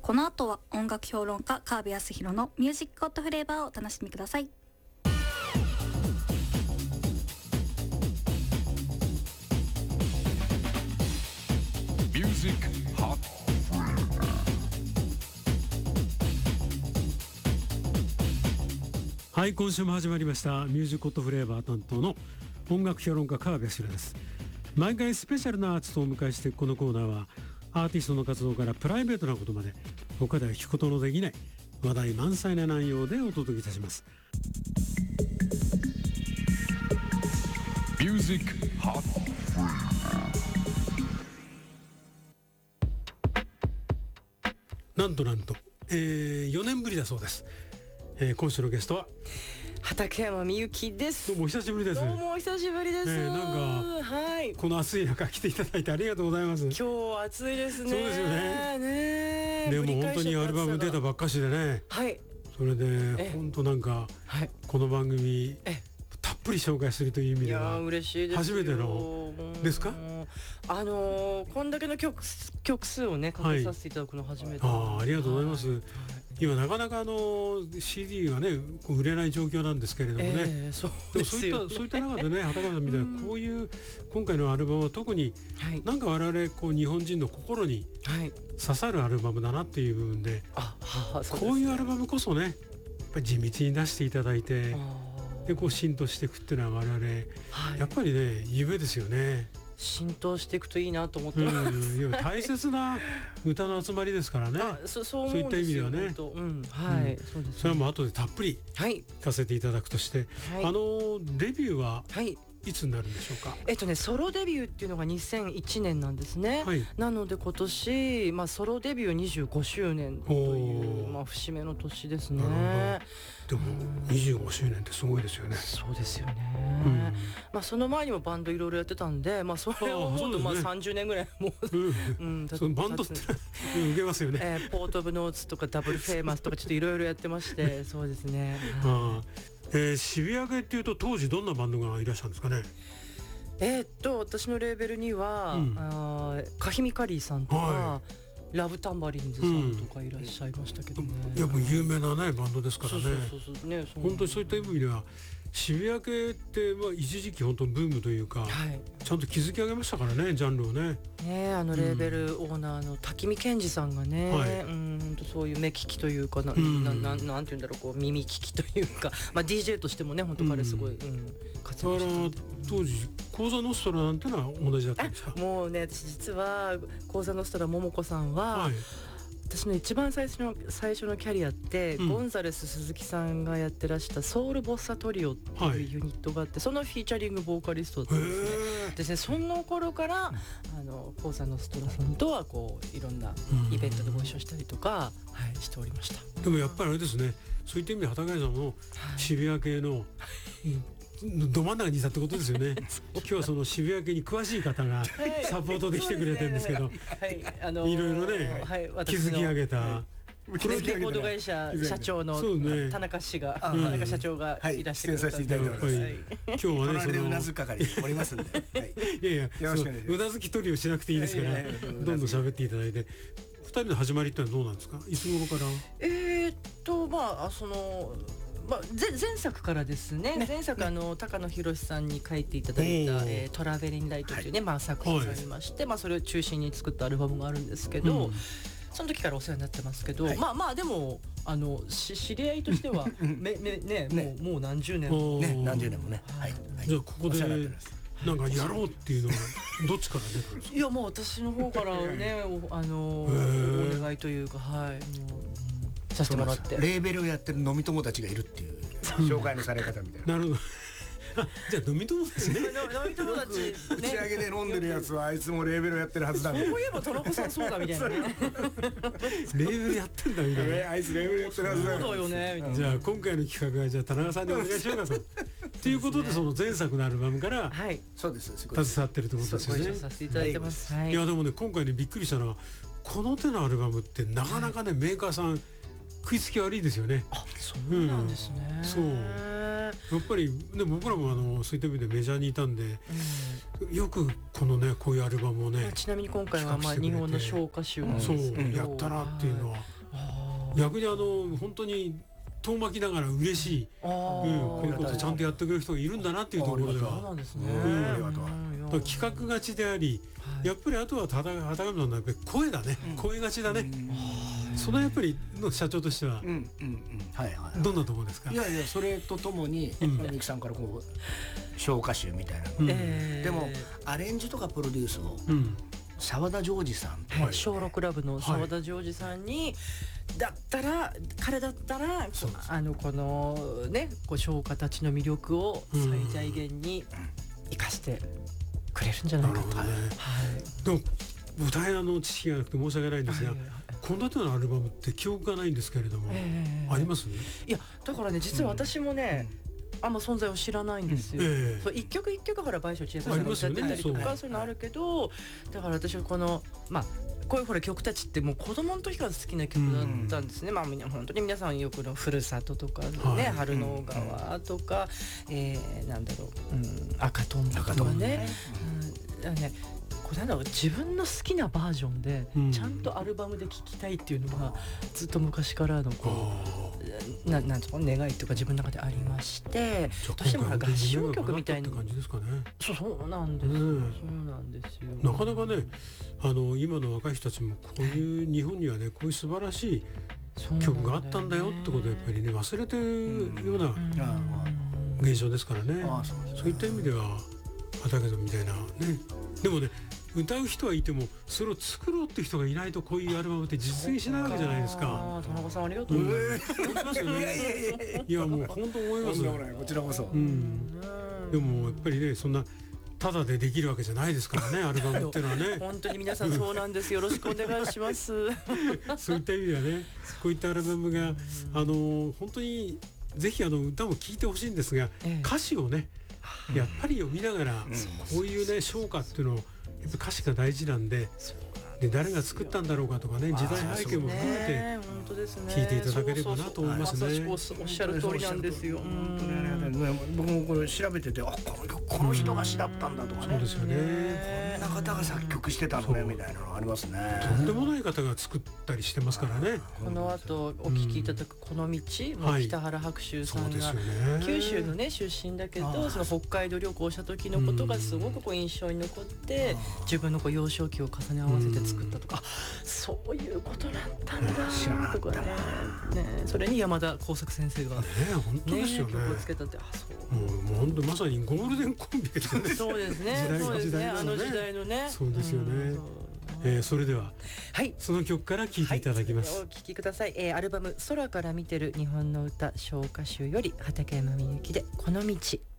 この後は音楽評論家川辺康弘のミュージックゴッドフレーバーをお楽しみください。 ミュージックホットフレーバー。 はい、今週も始まりましたミュージックゴッドフレーバー担当の音楽評論家川辺康弘です。毎回スペシャルなアーティストをお迎えして、このコーナーはアーティストの活動からプライベートなことまで他では聞くことのできない話題満載な内容でお届けいたします。 ミュージックホットフレーバー。なんと、4年ぶりだそうです。今週のゲストは畠山みゆきです。 どうもお久しぶりです。 どうもお久しぶりです。 なんか、 はい、 この暑い中来ていただいてありがとうございます。 今日暑いですね。 そうですよね。 ね、 でも本当にアルバム出たばっかしでね。 はい。 それで本当なんか、はい、この番組たっぷり紹介するという意味では嬉しいです。 初めてのですか？ こんだけの曲数をねかけさせていただくの初めて。 ありがとうございます。今なかなかCD がね売れない状況なんですけれどもね、そういった中でね畠山さんみたいなこういう今回のアルバムは特になんか我々こう日本人の心に刺さるアルバムだなっていう部分で、こういうアルバムこそねやっぱり地道に出していただいてでこう浸透していくっていうのは我々やっぱりね夢ですよね。 浸透していくといいなと思ってます。 いや大切な歌の集まりですからね。そういった意味ではね。 はい、そうです。 それはもう後でたっぷり聞かせていただくとして、デビューはいつになるんでしょうか。 ソロデビューっていうのが2001年なんですね。なので今年ソロデビュー25周年という節目の年ですね。 でも25周年ってすごいですよね。 そうですよね。その前にもバンドいろいろやってたんで、それを思うと30年ぐらいもうバンドって受けますよね。 ポートオブノーツとかダブルフェイマスとかちょっといろいろやってましてそうですね。 渋谷系っていうと当時どんなバンドがいらっしゃるんですかね。 私のレーベルにはカヒミカリーさんとかラブタンバリンズさんとかいらっしゃいましたけどね。 やっぱ有名なねバンドですからね。本当にそういった意味では渋谷系って一時期本当ブームというか、ちゃんと築き上げましたからねジャンルをね。 レーベルオーナーの滝見健二さんがね、本当そういう目利きというかなんて言うんだろうこう耳利きというか、DJ としてもね本当彼すごい活躍してた。 当時コーザノストラなんてのは同じだったんですか。 もうね私実はコーザノストラ桃子さんは、私の一番最初のキャリアって、ゴンザレス鈴木さんがやってらしたソウルボッサトリオっていうユニットがあって、そのフィーチャリングボーカリストだったんですね。その頃からコーザノストラさんとはこういろんなイベントでご一緒したりとか、しておりました。 でもやっぱりあれですね、そういった意味で畠山さんの渋谷系のど真ん中にいたってことですよね。今日はその渋谷系に詳しい方がサポートで来てくれてるんですけど、いろいろね築き上げたレコード会社社長の田中社長がいらっしゃる。 させていただいてます。 今日はねそのうなずき係おりますんで、 いやうなずき取りをしなくていいですからどんどん喋っていただいて。2人の始まりってのはどうなんですか。いつ頃から。 前作からですね。前作高野博さんに書いていただいたトラベリンライトというね作品がありまして、それを中心に作ったアルバムがあるんですけど、その時からお世話になってますけど、でも知り合いとしてはもう何十年もね。 じゃあここでなんかやろうっていうのはどっちから出たんですか。 いやもう私の方からねお願いというかさせてもらって、 レーベルをやってる飲み友達がいるっていう紹介のされ方みたいな。 なるほど。じゃあ飲み友達ね。 飲み友達打ち上げで飲んでるやつはあいつもレーベルやってるはずだ。 そういえば田中さんそうだみたいなね。 レーベルやってんだみたいな。 あいつレーベルやってるはずだ。 そうだよねみたいな。 じゃあ今回の企画はじゃあ田中さんにお願いしようかと。ということでその前作のアルバムからそうです携わってるってことですよね。 ご一緒させていただいてます。 いやでもね今回ねびっくりしたのはこの手のアルバムってなかなかねメーカーさん食いつき悪いですよね。 そうなんですね。 そうやっぱりね僕らもそういった意味でメジャーにいたんで、よくこのねこういうアルバムをね、 ちなみに今回は日本の唱歌集なんですけど、 そうやったなっていうのは逆に本当に遠巻きながら嬉しい、こういうことちゃんとやってくれる人がいるんだなっていうところでは、 そうなんですね。 だから企画勝ちであり、やっぱりあとは畑上さんのやっぱり声だね、声勝ちだね。そのやっぱりの社長としてはどんなところですか？ いやいや、それとともにミキさんからこう小歌手みたいなの、でもアレンジとかプロデュースを澤田ジョージさん、 小6ラブの澤田ジョージさんに、だったら彼だったらこのね唱歌たちの魅力を最大限に生かしてくれるんじゃないかと。 でも大変知識がなくて申し訳ないんですが、こんなようなアルバムって記憶がないんですけれども、あります？ いやだからね、実は私もね、あんま存在を知らないんですよ。そう一曲一曲ほら倍賞千恵さんが歌ってたりとかそういうのあるけど、だから私はこのこういうほら曲たちってもう子供の時から好きな曲だったんですね。本当に皆さんよくのふるさととかね、春の小川とか、なんだろう、赤とんぼとかね。これ自分の好きなバージョンでちゃんとアルバムで聴きたいっていうのがずっと昔からのこうなんていうの願いとか自分の中でありまして、どうしても合唱曲みたいな感じですかね。 そうなんですよ。そうなんですよ。 なかなかね今の若い人たちもこういう日本にはねこういう素晴らしい曲があったんだよってことをやっぱりね忘れてるような現象ですからね。そういった意味では畑さんみたいなね、でもね歌う人はいてもそれを作ろうって人がいないとこういうアルバムって実現しないわけじゃないですか。 田中さんありがとうございます。 思いますよね。いやもう本当思います。 こちらこそ。 でもやっぱりねそんなただでできるわけじゃないですからね、アルバムってのはね。 本当に皆さんそうなんです。よろしくお願いします。 そういった意味ではね、こういったアルバムが本当にぜひ歌も聴いてほしいんですが、歌詞をねやっぱり読みながらこういうね唱歌っていうのをやっぱ歌詞が大事なんで、誰が作ったんだろうかとかね、時代背景も含めて聞いていただければなと思いますね。 おっしゃる通りなんですよ。 僕もこれ調べてて、この曲この人が詩だったんだとかね。 そうですよね。 こんな方が作曲してたのねみたいなのありますね。 とんでもない方が作ったりしてますからね。 この後お聞きいただくこの道も北原白秋さんが九州のね出身だけど、その北海道旅行した時のことがすごく印象に残って、自分の幼少期を重ね合わせて作ったとか、そういうことだったんだとかね。それに山田耕作先生が本当ですよね。 曲をつけたって、 もう本当まさにゴールデンコンビですね。 そうですね。時代のね。 そうですよね。それではその曲から聴いていただきます。 お聴きください。アルバム空から見てる日本の歌唱歌集より畠山みゆきでこの道。